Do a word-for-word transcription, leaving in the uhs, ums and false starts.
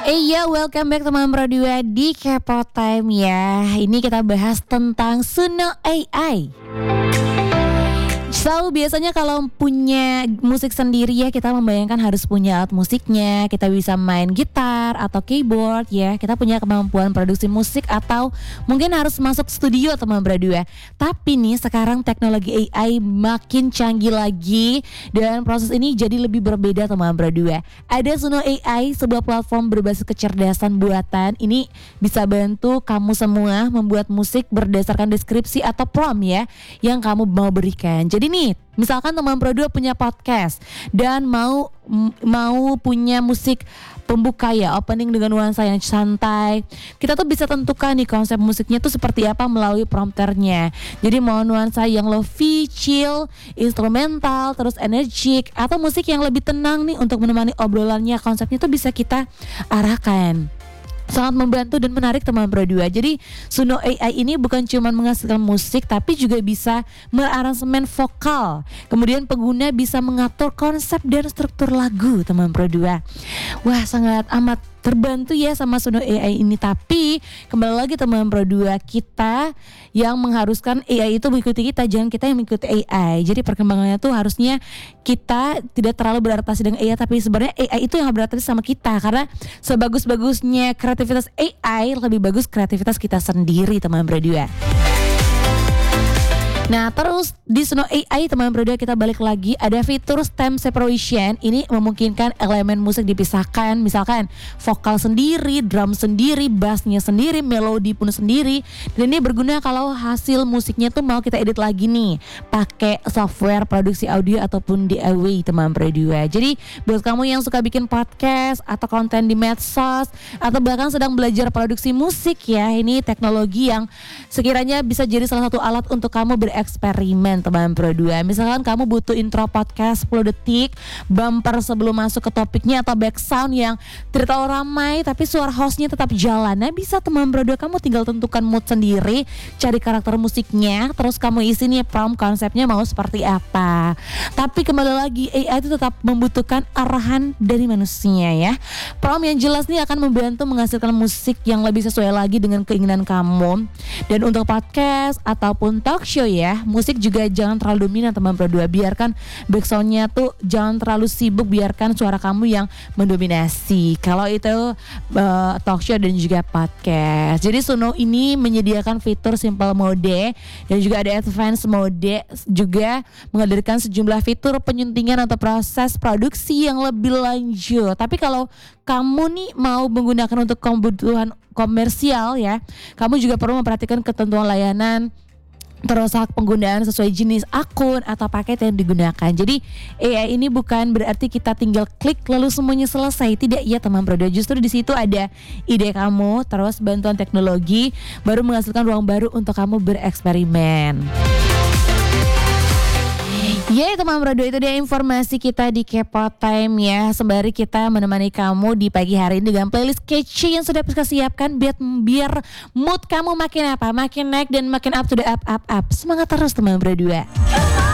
Eh ya, welcome back teman Pro dua di Kepo Time ya. Ini kita bahas tentang Suno A I. So biasanya kalau punya musik sendiri ya, kita membayangkan harus punya alat musiknya. Kita bisa main gitar atau keyboard ya. Kita punya kemampuan produksi musik atau mungkin harus masuk studio teman berdua. Tapi nih sekarang teknologi A I makin canggih lagi dan proses ini jadi lebih berbeda teman berdua. Ada Suno A I, sebuah platform berbasis kecerdasan buatan. Ini bisa bantu kamu semua membuat musik berdasarkan deskripsi atau prompt ya yang kamu mau berikan. Jadi nih, misalkan teman Pro dua punya podcast dan mau m- mau punya musik pembuka ya, opening dengan nuansa yang santai. Kita tuh bisa tentukan nih konsep musiknya tuh seperti apa melalui prompternya. Jadi mau nuansa yang lofi, chill, instrumental, terus energik, atau musik yang lebih tenang nih untuk menemani obrolannya. Konsepnya tuh bisa kita arahkan. Sangat membantu dan menarik teman Pro dua. Jadi Suno A I ini bukan cuma menghasilkan musik, tapi juga bisa meraransemen vokal. Kemudian pengguna bisa mengatur konsep dan struktur lagu teman Pro dua. Wah, sangat amat terbantu ya sama Suno A I ini. Tapi kembali lagi teman Pro dua, kita yang mengharuskan A I itu mengikuti kita, jangan kita yang mengikuti A I. Jadi perkembangannya tuh harusnya kita tidak terlalu beradaptasi dengan A I, tapi sebenarnya A I itu yang beradaptasi sama kita. Karena sebagus-bagusnya kreativitas A I, lebih bagus kreativitas kita sendiri teman Pro dua. Nah terus di Suno A I teman Pro dua, kita balik lagi, ada fitur stem separation. Ini memungkinkan elemen musik dipisahkan, misalkan vokal sendiri, drum sendiri, bassnya sendiri, melodi pun sendiri. Dan ini berguna kalau hasil musiknya tuh mau kita edit lagi nih pakai software produksi audio ataupun D I Y teman Pro dua. Jadi buat kamu yang suka bikin podcast atau konten di medsos atau bahkan sedang belajar produksi musik ya, ini teknologi yang sekiranya bisa jadi salah satu alat untuk kamu ber eksperimen teman Pro dua. Misalkan kamu butuh intro podcast sepuluh detik, bumper sebelum masuk ke topiknya, atau back sound yang tidak terlalu ramai tapi suara hostnya tetap jalan. Nah bisa teman Pro dua, kamu tinggal tentukan mood sendiri, cari karakter musiknya, terus kamu isi nih prompt konsepnya mau seperti apa. Tapi kembali lagi, A I itu tetap membutuhkan arahan dari manusia ya. Prompt yang jelas nih akan membantu menghasilkan musik yang lebih sesuai lagi dengan keinginan kamu. Dan untuk podcast ataupun talk show ya, Ya, musik juga jangan terlalu dominan teman Pro dua. Biarkan backsoundnya tuh jangan terlalu sibuk, biarkan suara kamu yang mendominasi. Kalau itu uh, talk show dan juga podcast. Jadi Suno ini menyediakan fitur simple mode dan juga ada advance mode, juga menghadirkan sejumlah fitur penyuntingan atau proses produksi yang lebih lanjut. Tapi kalau kamu nih mau menggunakan untuk kebutuhan komersial ya, kamu juga perlu memperhatikan ketentuan layanan, terus hak penggunaan sesuai jenis akun atau paket yang digunakan. Jadi A I ini bukan berarti kita tinggal klik lalu semuanya selesai. Tidak ya teman Pro dua. Justru di situ ada ide kamu, terus bantuan teknologi, baru menghasilkan ruang baru untuk kamu bereksperimen. Ya yeah, teman Pro dua, itu dia informasi kita di Kepo Time ya. Sembari kita menemani kamu di pagi hari ini dengan playlist catchy yang sudah kita siapkan biar, biar mood kamu makin apa, makin naik dan makin up to the up up up. Semangat terus teman Pro dua.